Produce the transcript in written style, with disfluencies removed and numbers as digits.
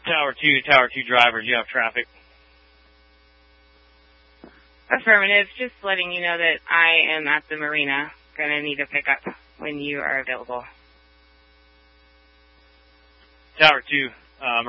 Tower 2 driver, do you have traffic? Affirmative. Just letting you know that I am at the marina. Gonna need a pickup when you are available. Tower 2,